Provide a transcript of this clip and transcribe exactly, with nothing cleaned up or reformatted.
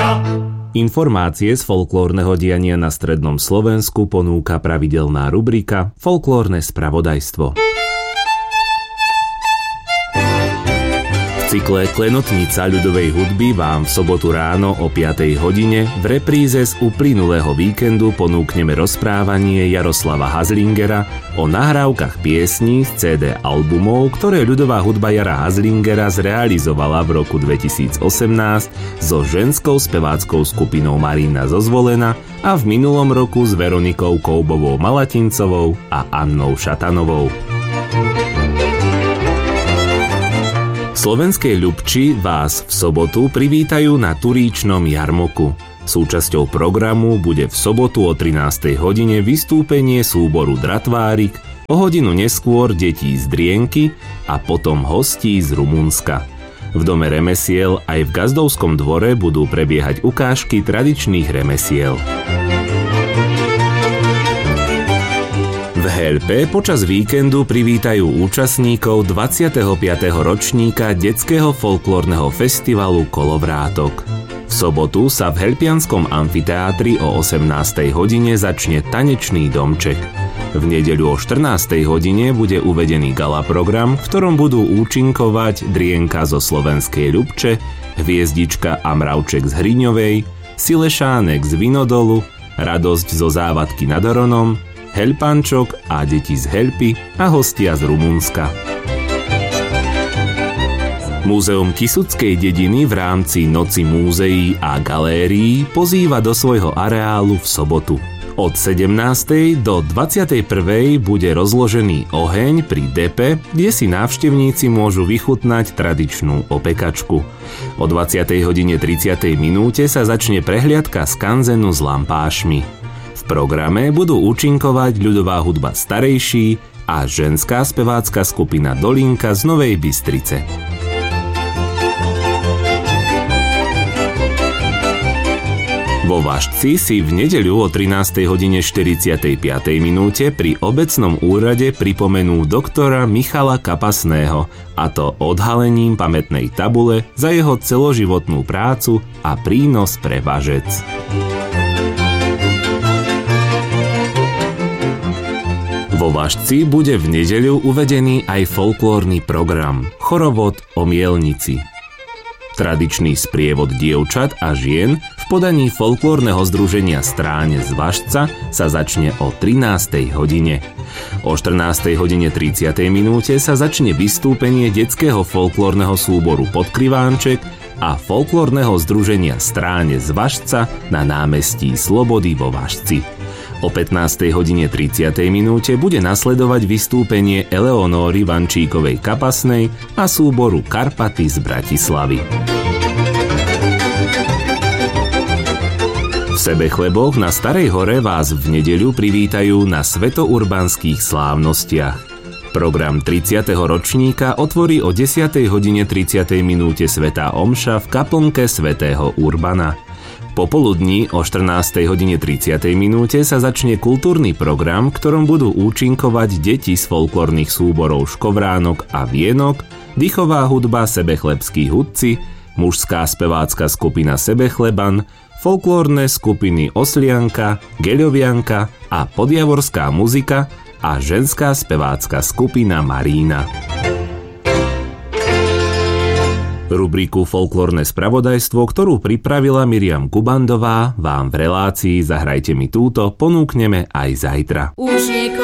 Informácie z folklórneho diania na strednom Slovensku ponúka pravidelná rubrika Folklórne spravodajstvo. V cykle Klenotnica ľudovej hudby vám v sobotu ráno o piatej hodine v repríze z uplynulého víkendu ponúkneme rozprávanie Jaroslava Hazlingera o nahrávkach piesní z cé dé albumov, ktoré ľudová hudba Jara Hazlingera zrealizovala v roku dvetisícosemnásť so ženskou speváckou skupinou Marina zo Zvolena a v minulom roku s Veronikou Koubovou Malatincovou a Annou Šatanovou. Slovenské Ľubči vás v sobotu privítajú na Turíčnom jarmoku. Súčasťou programu bude v sobotu o trinástej hodine vystúpenie súboru Dratvárik, o hodinu neskôr detí z Drienky a potom hostí z Rumunska. V Dome remesiel aj v Gazdovskom dvore budú prebiehať ukážky tradičných remesiel. V Helpe počas víkendu privítajú účastníkov dvadsiateho piateho ročníka detského folklórneho festivalu Kolovrátok. V sobotu sa v Helpianskom amfiteátri o osemnástej hodine začne tanečný domček. V nedeľu o štrnástej hodine bude uvedený gala program, v ktorom budú účinkovať Drienka zo Slovenskej Ľubče, Hviezdička a Mravček z Hriňovej, Silešánek z Vinodolu, Radosť zo Závadky nad Hronom, Helpančok a deti z Helpy a hostia z Rumunska. Múzeum Kysuckej dediny v rámci Noci múzeí a galérií pozýva do svojho areálu v sobotu. Od sedemnástej do dvadsiatej prvej bude rozložený oheň pri depe, kde si návštevníci môžu vychutnať tradičnú opekačku. O dvadsiatej hodine tridsiatej minúte sa začne prehliadka skanzenu s lampášmi. V programe budú účinkovať ľudová hudba Starejší a ženská spevácka skupina Dolinka z Novej Bystrice. Vo Važci si v nedeľu o trinástej hodine štyridsiatej piatej minúte pri obecnom úrade pripomenú doktora Michala Kapasného, a to odhalením pamätnej tabule za jeho celoživotnú prácu a prínos pre Važec. Vo Važci bude v nedeľu uvedený aj folklórny program Chorovod o Mielnici. Tradičný sprievod dievčat a žien v podaní folklórneho združenia Stráne z Važca sa začne o trinástej hodine. O štrnástej hodine tridsiatej minúte sa začne vystúpenie detského folklórneho súboru Podkrivánček a folklórneho združenia Stráne z Važca na námestí Slobody vo Važci. O pätnástej hodine tridsiatej minúte bude nasledovať vystúpenie Eleonóry Vančíkovej Kapasnej a súboru Karpaty z Bratislavy. V Sebechleboch na Starej Hore vás v nedeľu privítajú na svetourbanských slávnostiach. Program tridsiateho ročníka otvorí o desiatej hodine tridsiatej minúte svätá omša v kaplnke svätého Urbana. Popoludní o štrnástej hodine tridsiatej minúte sa začne kultúrny program, v ktorom budú účinkovať deti z folklórnych súborov Škovránok a Vienok, dychová hudba Sebechlebskí hudci, mužská spevácka skupina Sebechleban, folklórne skupiny Oslianka, Geľovianka a podjavorská muzika a ženská spevácka skupina Marína. Rubriku Folklórne spravodajstvo, ktorú pripravila Miriam Kubandová, vám v relácii Zahrajte mi túto ponúkneme aj zajtra.